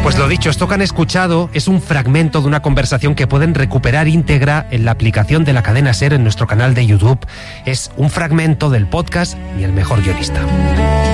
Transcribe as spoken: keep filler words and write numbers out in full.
Pues lo dicho, esto que han escuchado es un fragmento de una conversación que pueden recuperar íntegra en la aplicación de la cadena SER en nuestro canal de YouTube. Es un fragmento del podcast Ni el mejor guionista.